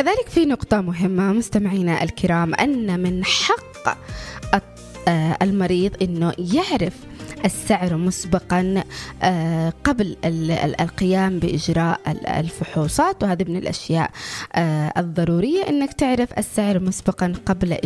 كذلك في نقطة مهمة مستمعينا الكرام، أن من حق المريض أنه يعرف السعر مسبقا قبل القيام بإجراء الفحوصات، وهذه من الأشياء الضرورية أنك تعرف السعر مسبقا قبل